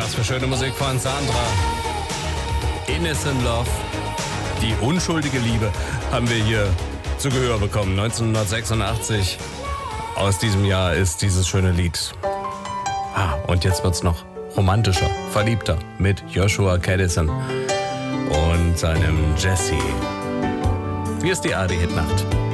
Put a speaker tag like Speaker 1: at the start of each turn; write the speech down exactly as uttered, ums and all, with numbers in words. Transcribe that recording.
Speaker 1: Was für schöne Musik von Sandra. Innocent Love. Die unschuldige Liebe haben wir hier zu Gehör bekommen. neunzehnhundertsechsundachtzig. Aus diesem Jahr ist dieses schöne Lied. Ah, und jetzt wird's noch romantischer, verliebter mit Joshua Kadison und seinem Jesse. Hier ist die A R D Hitnacht.